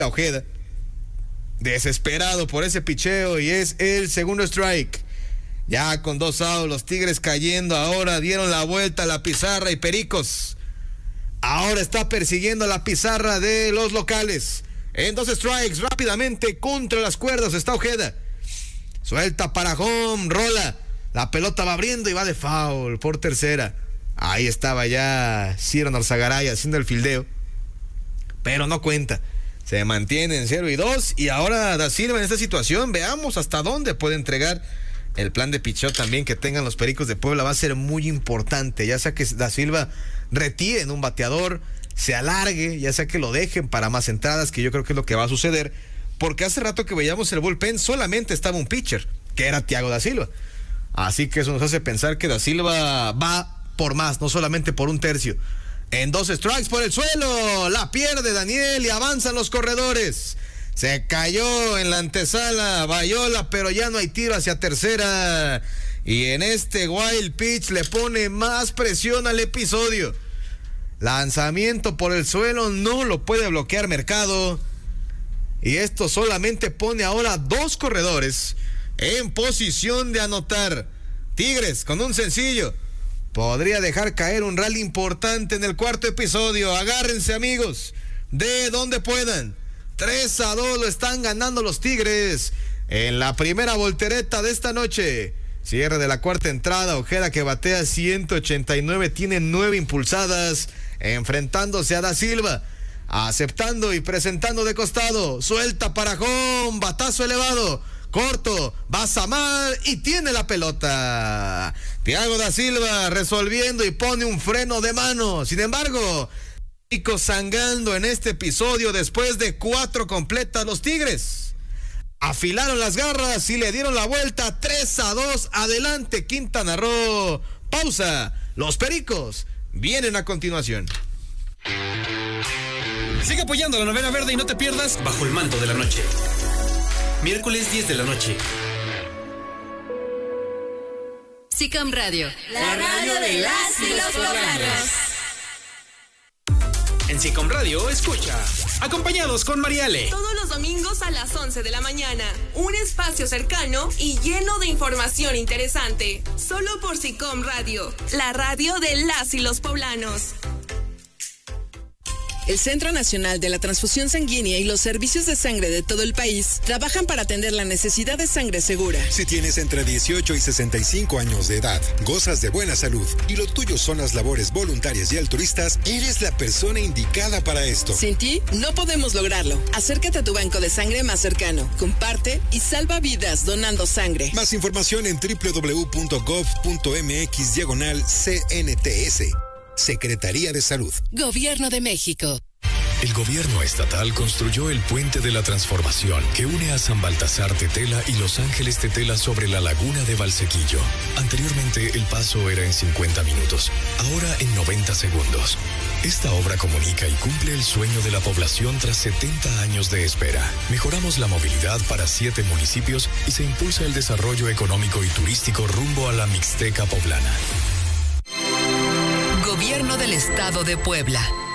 Ojeda, desesperado por ese picheo, y es el segundo strike. Ya con 2 outs, los Tigres cayendo, ahora dieron la vuelta a la pizarra y Pericos ahora está persiguiendo la pizarra de los locales. En 2 strikes, rápidamente contra las cuerdas está Ojeda. Suelta para home, rola. La pelota va abriendo y va de foul por tercera. Ahí estaba ya Ciro Norzagaray haciendo el fildeo, pero no cuenta. Se mantiene en 0-2 y ahora Da Silva en esta situación, veamos hasta dónde puede entregar el plan de picheo también que tengan los Pericos de Puebla. Va a ser muy importante, ya sea que Da Silva retire en un bateador, se alargue, ya sea que lo dejen para más entradas, que yo creo que es lo que va a suceder, porque hace rato que veíamos el bullpen solamente estaba un pitcher, que era Thiago Da Silva. Así que eso nos hace pensar que Da Silva va por más, no solamente por un tercio. En 2 strikes por el suelo, la pierde Daniel y avanzan los corredores. Se cayó en la antesala Bayola, pero ya no hay tiro hacia tercera. Y en este wild pitch le pone más presión al episodio. Lanzamiento por el suelo, no lo puede bloquear Mercado. Y esto solamente pone ahora 2 corredores en posición de anotar. Tigres con un sencillo podría dejar caer un rally importante en el cuarto episodio. Agárrense, amigos, de donde puedan. 3-2 lo están ganando los Tigres en la primera voltereta de esta noche. Cierre de la cuarta entrada, Ojeda, que batea 189, tiene 9 impulsadas, enfrentándose a Da Silva, aceptando y presentando de costado. Suelta para home, batazo elevado, corto, va Samar y tiene la pelota. Thiago Da Silva resolviendo y pone un freno de mano. Sin embargo, sangrando en este episodio después de 4 completas. Los Tigres afilaron las garras y le dieron la vuelta. 3-2, adelante Quintana Roo. Pausa, los Pericos vienen a continuación. Sigue apoyando la novena verde y no te pierdas Bajo el Manto de la Noche, miércoles 10 de la noche. SICAM Radio, la radio de las y los poblanos. En SICAM Radio, escucha Acompañados con Mariale. Todos los domingos a las 11 de la mañana. Un espacio cercano y lleno de información interesante. Solo por SICAM Radio, la radio de las y los poblanos. El Centro Nacional de la Transfusión Sanguínea y los servicios de sangre de todo el país trabajan para atender la necesidad de sangre segura. Si tienes entre 18 y 65 años de edad, gozas de buena salud y lo tuyo son las labores voluntarias y altruistas, eres la persona indicada para esto. Sin ti, no podemos lograrlo. Acércate a tu banco de sangre más cercano, comparte y salva vidas donando sangre. Más información en www.gov.mx/CNTS. Secretaría de Salud. Gobierno de México. El gobierno estatal construyó el Puente de la Transformación que une a San Baltasar Tetela y Los Ángeles Tetela sobre la laguna de Valsequillo. Anteriormente el paso era en 50 minutos, ahora en 90 segundos. Esta obra comunica y cumple el sueño de la población tras 70 años de espera. Mejoramos la movilidad para 7 municipios y se impulsa el desarrollo económico y turístico rumbo a la Mixteca poblana. Gobierno del Estado de Puebla.